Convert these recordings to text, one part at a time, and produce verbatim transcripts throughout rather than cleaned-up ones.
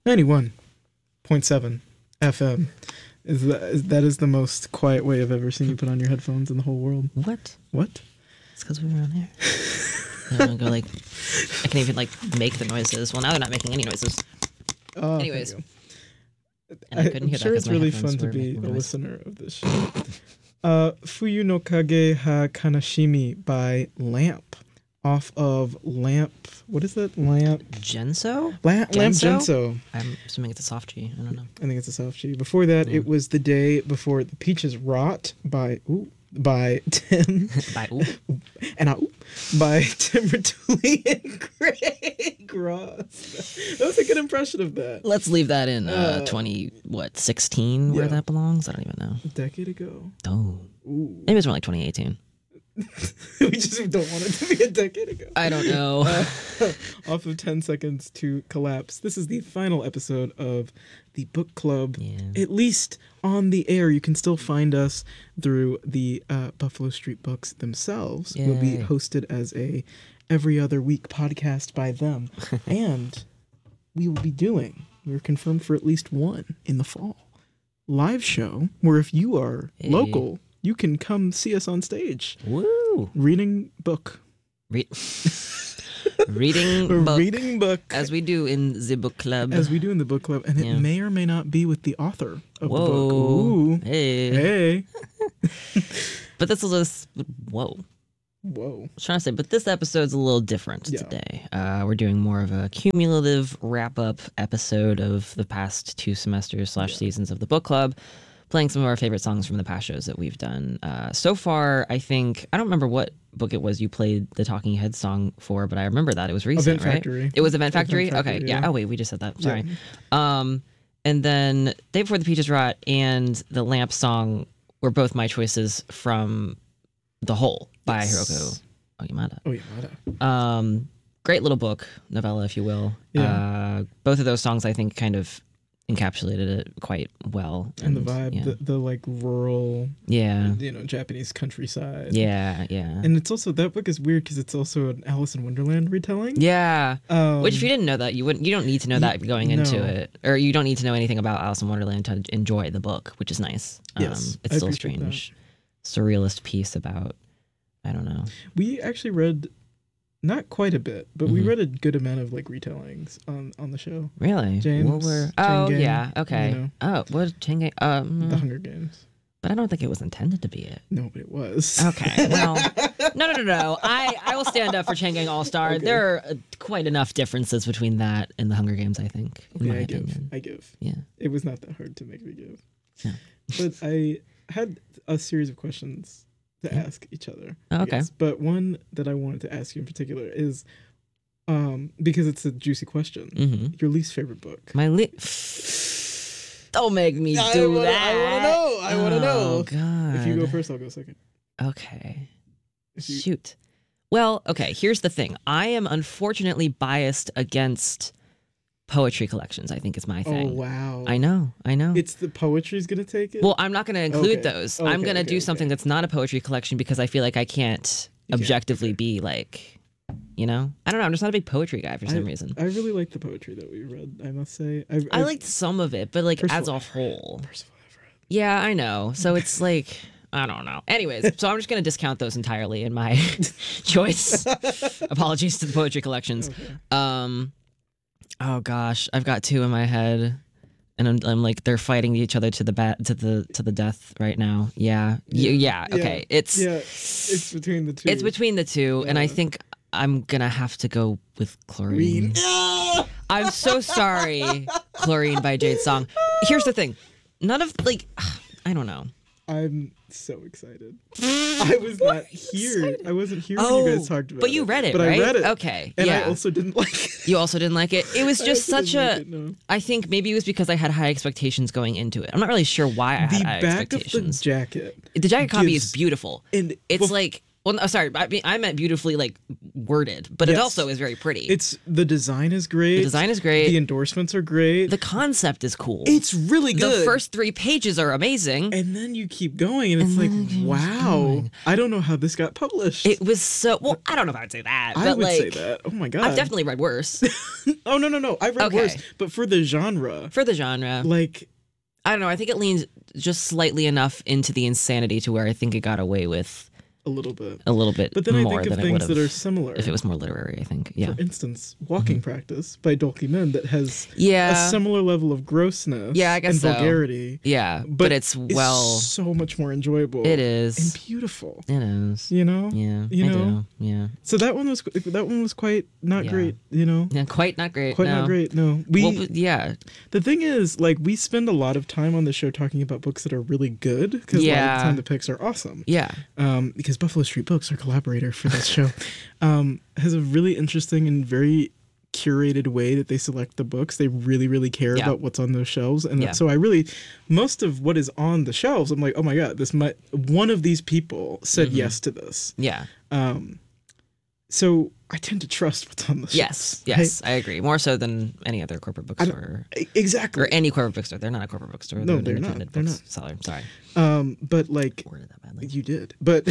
ninety-one point seven F M. Is that, is that is the most quiet way I've ever seen you put on your headphones in the whole world. What? What? It's because we were on air. I don't go like, I can even like make the noises. Well, now they're not making any noises. Uh, Anyways. And I I couldn't I'm hear sure that it's 'cause my really headphones fun to were be making a noise. listener of this show. uh, Fuyu no Kage ha Kanashimi by Lamp. Off of Lamp. What is that? Lamp. Genso? La- Lamp Genso? Genso. I'm assuming it's a soft G. I don't know. I think it's a soft G. Before that, Yeah. it was The Day Before the Peaches Rot by ooh, by Tim By ooh. and I, ooh, by Tim Bertulli and Greg Ross. That was a good impression of that. Let's leave that in uh, Uh, twenty, what, sixteen where yeah. that belongs? I don't even know. A decade ago. Oh. Ooh. Maybe it's more like twenty eighteen. We just don't want it to be a decade ago. I don't know. Uh, off of ten Seconds to Collapse. This is the final episode of the book club. Yeah. At least on the air. You can still find us through the uh, Buffalo Street Books themselves. We'll be Yay. hosted as a every other week podcast by them. And we will be doing, we're confirmed for at least one in the fall, live show where if you are Hey. local, you can come see us on stage Woo. reading book. Re- reading We're book reading book as we do in the book club. as we do in the book club, and it Yeah. may or may not be with the author of Whoa. the book. Ooh. Hey. Hey. But this is just, whoa. Whoa. I was trying to say, but this episode's a little different Yeah. today. Uh, we're doing more of a cumulative wrap-up episode of the past two semesters slash seasons of the book club, playing some of our favorite songs from the past shows that we've done. Uh, so far, I think, I don't remember what book it was you played the Talking Heads song for, but I remember that. It was recent, Event right? Factory. It was Event Event Factory? Factory, okay, yeah. yeah. Oh, wait, we just said that. Sorry. Um, and then Day Before the Peaches Rot and the Lamp song were both my choices from The Whole by Yes. Hiroko Oyamada. Oh, yeah. Mata. Um, great little book, novella, if you will. Yeah. Uh, both of those songs, I think, kind of encapsulated it quite well. And the vibe, yeah. the, the like rural, yeah, you know, Japanese countryside. yeah, yeah, And it's also, that book is weird because it's also an Alice in Wonderland retelling. yeah. Um, Which, if you didn't know that, you wouldn't. You don't need to know that going into no. it, or you don't need to know anything about Alice in Wonderland to enjoy the book, which is nice. Yes, um, it's I still a appreciate strange, surrealist piece about. I don't know. we actually read, not quite a bit, but we Mhm. read a good amount of like retellings on, on the show. Really, James, What were? Chain Oh Gang, yeah, okay. you know. Oh, what Chain Gang? Um, The Hunger Games. but I don't think it was intended to be it. No, but it was. Okay, well, no, no, no, no. I, I will stand up for Chain Gang All Star. Okay. There are uh, quite enough differences between that and the Hunger Games, I think. In Okay, my I give. opinion. I give. Yeah. It was not that hard to make me give. No. But I had a series of questions to ask each other. Oh, I okay. guess. But one that I wanted to ask you in particular is, um, because it's a juicy question, Mm-hmm. your least favorite book. My li- Don't make me I do wanna- that. I wanna know, I wanna know. Oh, God. If you go first, I'll go second. Okay. If you, Shoot. Well, okay, here's the thing. I am unfortunately biased against poetry collections, I think is my oh thing. wow! I know, I know. It's the poetry's gonna take it. Well, I'm not going to include Okay. those. Okay, I'm going to okay, do okay. something that's not a poetry collection because I feel like I can't You can't, objectively okay. be like, you know? I don't know. I'm just not a big poetry guy for some I, reason. I really like the poetry that we read. I must say, I, I liked some of it, but like as Percival a I've whole. Percival I've read. Yeah, I know. So it's like, I don't know. Anyways, so I'm just going to discount those entirely in my choice. Apologies to the poetry collections. Okay. Um, oh gosh, I've got two in my head. And I'm, I'm like they're fighting each other to the bat to the to the death right now. Yeah, yeah, yeah. Yeah. Okay, it's Yeah, it's between the two. it's between the two, and I Yeah. think I'm gonna have to go with Chlorine. Green. Ah! I'm so sorry, Chlorine by Jade Song. Here's the thing, none of like, I don't know. I'm so excited. I was not here. I wasn't here when Oh, you guys talked about it. but you read it, but right? I read it. Okay, And yeah. I also didn't like it. You also didn't like it. It was I just also such didn't a. like it, no. I think maybe it was because I had high expectations going into it. I'm not really sure why I had The high back of the expectations. jacket. The jacket copy is gives- beautiful. And It's bef- like Well, no, sorry, I mean I meant beautifully like worded, but it Yes. also is very pretty. It's the design is great. the design is great. The endorsements are great. The concept is cool. It's really good. The first three pages are amazing. and then you keep going, and it's And like, then it keeps wow, going. I don't know how this got published. It was so well. I don't know if I would say that, I but would like say that. Oh my god. I've definitely read worse oh no no no. I've read Okay. worse, but for the genre, for the genre. like I don't know. I think it leans just slightly enough into the insanity to where I think it got away with a little bit. a little bit But then I more think of than it things would that are have similar. if it was more literary. I think. Yeah. For instance, Walking Practice by Dolky Min that has Yeah. a similar level of grossness Yeah, I guess and so. vulgarity. Yeah, but, But it's well. so much more enjoyable. It and is. beautiful. It is. You know? Yeah. You I know? do. Yeah. So that one was that one was quite not Yeah. great, you know? Yeah. Quite not great. Quite no. not great. No. We Well, but yeah. The thing is, like, we spend a lot of time on the show talking about books that are really good because a lot of Yeah. the time the picks are awesome. Yeah. Um, because Buffalo Street Books, our collaborator for this show, um, has a really interesting and very curated way that they select the books. They really, really care Yeah. about what's on those shelves, and Yeah. so I really, most of what is on the shelves, I'm like, oh my god, this might one of these people said Mm-hmm. yes to this. Yeah. Um, so I tend to trust what's on the Yes. shelves. right? Yes. I agree. More so than any other corporate bookstore. E- Exactly. Or any corporate bookstore. They're not a corporate bookstore. No, They're, they're an not. independent They're bookseller. Sorry. Um, but like Worded that badly. you did, but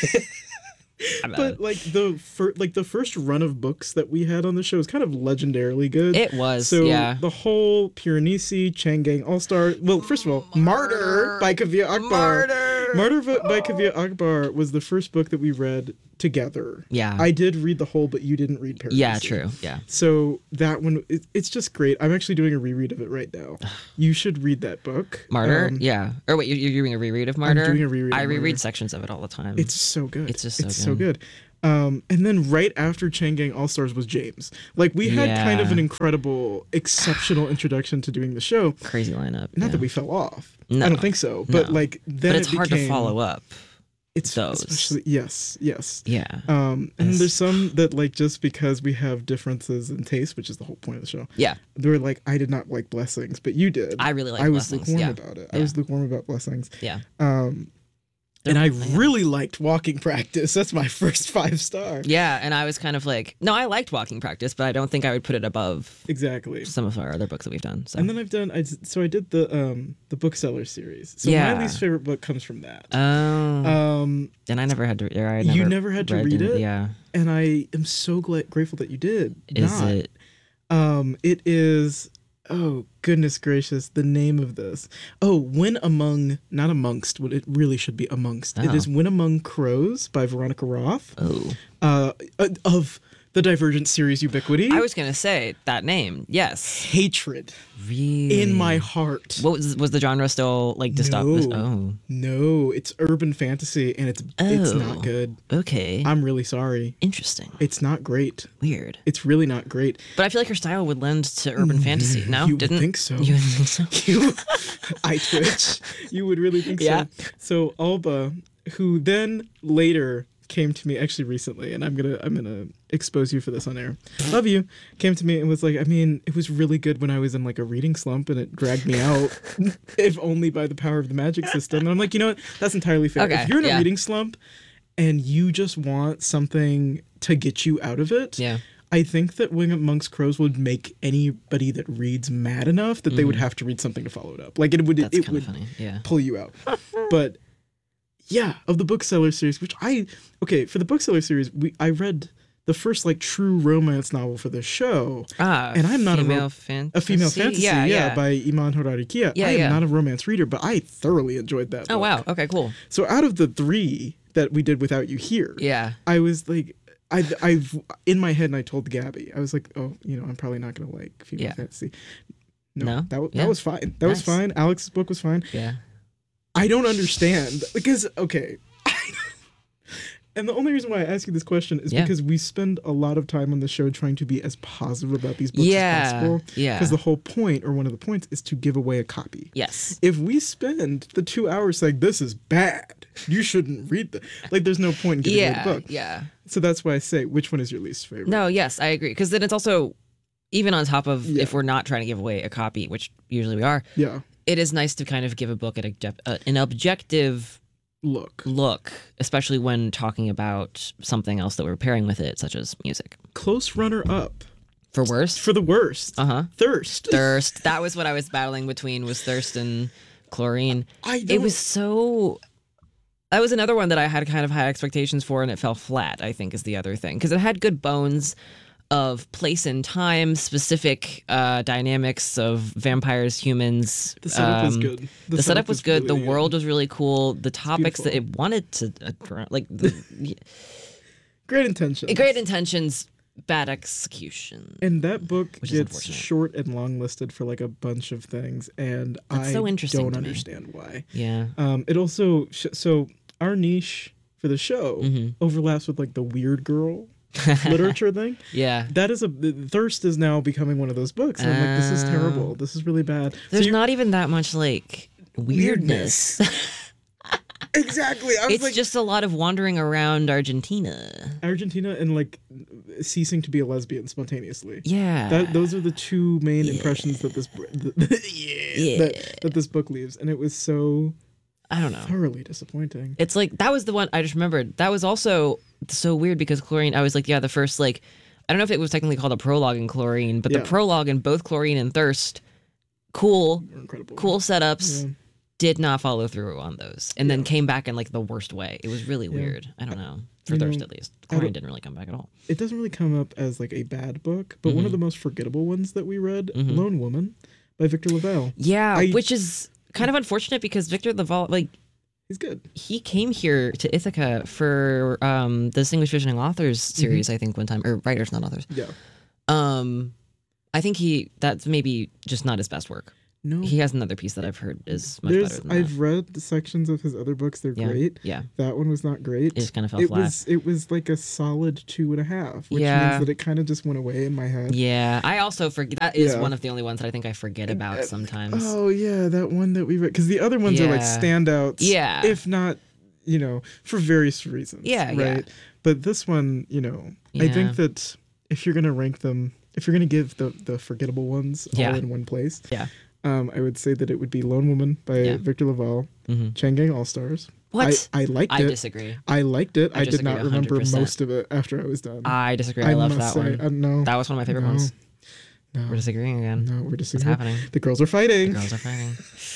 I'm but bad. like the fir- like the first run of books that we had on the show is kind of legendarily good. It was. So yeah. the whole Piranesi, Chang Gang All Star. Well, first of all, Martyr by Kavya Akbar. Martyr. Martyr v- by Kavya Akbar was the first book that we read together. Yeah. I did read the whole, but you didn't read Piranesi. Yeah. True. Yeah. So that one, it, it's just great. I'm actually doing a reread of it right now. You should read that book. Martyr. Um, yeah. Or wait, you're, you're doing a reread of Martyr? doing a reread I of reread Martyr. sections of it all the time. It's so good. It's just so it's good. so good. Um, and then right after Chang Gang All Stars was James. Like we had kind of Yeah. an incredible, exceptional introduction to doing the show. crazy lineup. Not yeah. that we fell off. No. I don't think so. But No. like then But it's it hard became, to follow up. It's those. especially yes, yes. Yeah. Um, and Yes. there's some that like just because we have differences in taste, which is the whole point of the show. Yeah. They were like, I did not like Blessings, but you did. I really like I was Blessings, lukewarm yeah. about it. I Yeah. was lukewarm about Blessings. Yeah. Um, and I Yeah. really liked Walking Practice. That's my first five star. Yeah, and I was kind of like, no, I liked Walking Practice, but I don't think I would put it above Exactly. some of our other books that we've done. So. And then I've done I d- so I did the um the bookseller series. So Yeah. my least favorite book comes from that. Oh, Um and I never had to. Or I you never never had to read read it? Yeah. and I am so glad grateful that you did. Is not. it? Um it is oh goodness gracious, the name of this. Oh, When Among not amongst, what it really should be amongst. It Oh. is When Among Crows by Veronica Roth. Oh, Uh uh, of the Divergent series Ubiquity. I was gonna say that name. Yes. Hatred Really. in my heart. What was was the genre still like dystopic? No. Oh, No, it's urban fantasy and it's it's Oh. not good. okay. I'm really sorry. Interesting. It's not great. Weird. It's really not great. But I feel like her style would lend to urban fantasy. No, You would didn't think so. You would think so. You, I twitch. You would really think Yeah. so. So Alba, who then later came to me actually recently, and I'm gonna I'm gonna expose you for this on air. Love you. Came to me and was like, I mean, it was really good when I was in like a reading slump, and it dragged me out, if only by the power of the magic system. And I'm like, you know what? That's entirely fair. Okay, If you're in a yeah. reading slump, and you just want something to get you out of it, Yeah. I think that Wing Amongst Crows would make anybody that reads mad enough that they would have to read something to follow it up. Like it would, That's it kind would of funny. Yeah. pull you out. But yeah, of the bookseller series, which I okay for the bookseller series, we I read the first like true romance novel for the show, Ah, and I'm not a ro- female fantasy. a female fantasy, Yeah, yeah, yeah. by Iman Horarikia. Yeah, I am yeah. not a romance reader, but I thoroughly enjoyed that. Oh book. wow. Okay. Cool. So out of the three that we did without you here, Yeah. I was like, I, I've in my head, and I told Gabby, I was like, oh, you know, I'm probably not gonna like female Yeah. fantasy. No, No? that wa- Yeah. that was fine. That was Nice. fine. Alex's book was fine. Yeah. I don't understand because okay, and the only reason why I ask you this question is Yeah. because we spend a lot of time on the show trying to be as positive about these books Yeah. as possible. Yeah. Because the whole point, or one of the points, is to give away a copy. Yes. If we spend the two hours saying this is bad, you shouldn't read the like. There's no point in giving Yeah. away the book. Yeah. So that's why I say, which one is your least favorite? No. Yes, I agree. Because then it's also, even on top of Yeah. if we're not trying to give away a copy, which usually we are, Yeah. it is nice to kind of give a book an, object, uh, an objective look. look, especially when talking about something else that we're pairing with it, such as music. Close runner up For worst? for the worst. Uh huh. Thirst. Thirst. That was what I was battling between, was Thirst and Chlorine. I don't, It was so... That was another one that I had kind of high expectations for, and it fell flat, I think, is the other thing. Because it had good bones of place and time, specific uh, dynamics of vampires, humans. the setup was um, good. The, setup was good. really the world was really cool. The topics that beautiful. it wanted to address, like the, Great intention. great intentions, bad execution. And that book Which is gets unfortunate. short and long listed for like a bunch of things, and That's I so interesting don't to me. understand why. Yeah. Um, it also sh- so our niche for the show Mhm. overlaps with like the weird girl literature thing. Yeah. That is a Thirst is now becoming one of those books, and I'm like, this is Oh. terrible. This is really bad. So There's you- not even that much like weirdness. exactly. I was It's like, just a lot of wandering around Argentina. Argentina and like ceasing to be a lesbian spontaneously. Yeah. That, those are the two main impressions that this br- yeah, Yeah. That, that this book leaves, and it was so I don't know. thoroughly disappointing. It's like that was the one I just remembered. That was also so weird because Chlorine, I was like, yeah, the first like I don't know if it was technically called a prologue in Chlorine, but Yeah. the prologue in both Chlorine and Thirst, cool, They're incredible. cool setups. Yeah. Did not follow through on those, and then Yeah. came back in like the worst way. It was really weird. I don't know. For You know, Thirst, at least, I Chlorine don't- didn't really come back at all. It doesn't really come up as like a bad book, but one of the most forgettable ones that we read, Mhm. Lone Woman by Victor LaValle. Yeah, I- which is kind of unfortunate because Victor LaValle, like, He's good. he came here to Ithaca for um, the Distinguished Visioning Authors series, I think, one time, or writers, not authors. Yeah. Um, I think he that's maybe just not his best work. No. He has another piece that I've heard is much There's better than I've that. read the sections of his other books. They're Yeah. great. Yeah, That one was not great. it just kind of fell it flat. was it was like a solid two and a half, which Yeah. means that it kind of just went away in my head. Yeah, I also forget. That is Yeah. one of the only ones that I think I forget about sometimes. Oh yeah, that one that we read, because the other ones are like Yeah. standouts. Yeah. If not, you know, for various reasons. Yeah, yeah. Right. But this one, you know, I Yeah. think that if you're gonna rank them, if you're gonna give the the forgettable ones Yeah. all in one place, Yeah. um, I would say that it would be Lone Woman by Yeah. Victor LaValle, hmm Chang'an All Stars. What? I, I liked I it. disagree. I liked it. I I, did disagree not remember one hundred percent. most of it after I was done. I disagree. I, love must that say, one. uh, no, That was one of my favorite no, ones. no, We're disagreeing again. no, we're What's disagreeing. happening? The girls are fighting. The girls are fighting.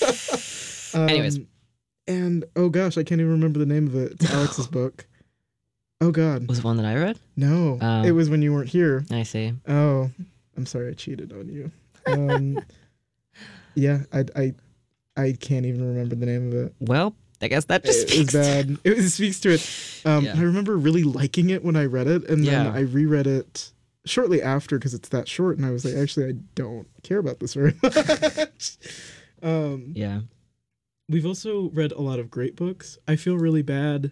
Um, Anyways. and oh gosh, I can't even remember the name of it. It's Alex's book. Oh God, Was it one that I read? no, Oh. it was when you weren't here. I see. Oh, I'm sorry, I cheated on you. Um, yeah, I, I, I can't even remember the name of it. Well, I guess that just It was speaks. bad. It was- speaks to it. Um, Yeah. I remember really liking it when I read it, and then Yeah. I reread it shortly after because it's that short, and I was like, actually, I don't care about this very much. um, Yeah. we've also read a lot of great books. I feel really bad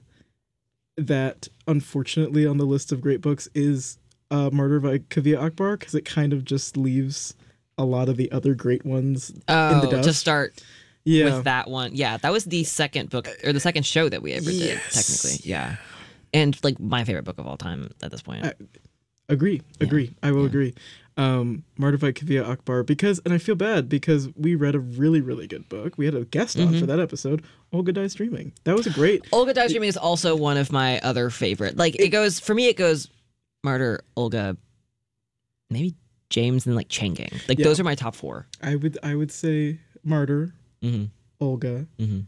that, unfortunately, on the list of great books is uh, Murder by Kavia Akbar, because it kind of just leaves a lot of the other great ones. Oh, dust. to start Yeah. with that one. Yeah, that was the second book or the second show that we ever did, Yes. technically. Yeah. And like my favorite book of all time at this point. I- Agree, agree. I will Yeah. agree. Um, Martyr by Kavia Akbar, because, and I feel bad because we read a really, really good book. We had a guest on Mm-hmm. for that episode. Olga Dies Dreaming. That was a great. Olga Dies Dreaming is also one of my other favorite. Like it, goes for me. It goes Martyr, Olga, maybe James, and like Chang'an. Like Yeah. those are my top four. I would, I would say Martyr, Mm-hmm. Olga. Mm-hmm.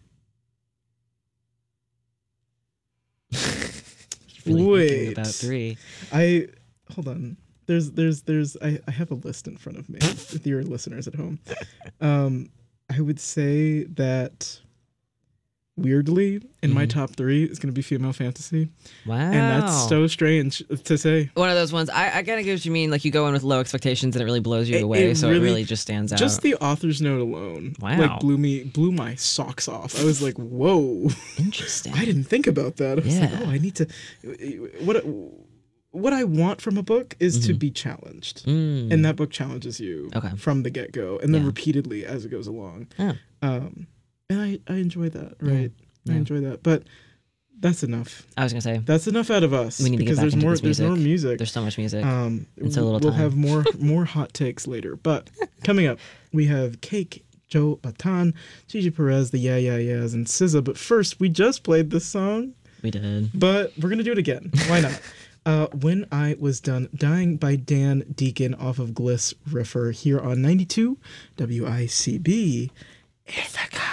Wait. about three. I hold on. There's, there's, there's. I, I have a list in front of me with your listeners at home. Um, I would say that. Weirdly, in my Mhm. top three is going to be female fantasy, Wow. and that's so strange to say. one of those ones. I, I kind of get what you mean. Like you go in with low expectations and it really blows you It- away. it so it really- really just stands out. Just the author's note alone, Wow. like blew me, blew my socks off. I was like, "Whoa!" Interesting. I didn't think about that. I was like, Yeah. "Oh, I need to." What what I want from a book is to be challenged, Mm. and that book challenges you Okay. from the get go, and then Yeah. repeatedly as it goes along. Oh. Um, and I I enjoy that. Right, Yeah. I enjoy that. But that's enough. I was gonna say That's enough out of us We need to get because back there's into more. this There's more music. music. there's so much music. Um, And so little we'll time. have more more hot takes later. But coming up, we have Cake Joe Batan, Gigi Perez, the Yeah Yeah Yeahs, and S Z A. But first, we just played this song. We did. But we're going to do it again. Why not? uh, When I Was Done Dying by Dan Deacon off of Gliss Riffer here on ninety-two W I C B. Ithaca.